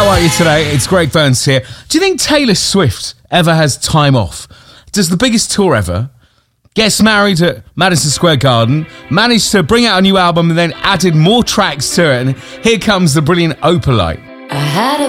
are you today? It's Greg Burns here. Do you think Taylor Swift ever has time off? Does the biggest tour ever, gets married at Madison Square Garden, managed to bring out a new album and then added more tracks to it, and here comes the brilliant Opalite. I had a